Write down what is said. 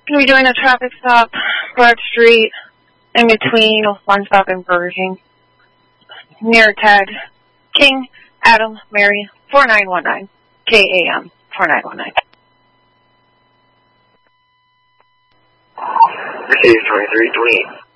We're doing a traffic stop, Broad Street, in between One Stop and Burger King. Near tag King, Adam, Mary, 4919, KAM, 4919. Mercedes 2328.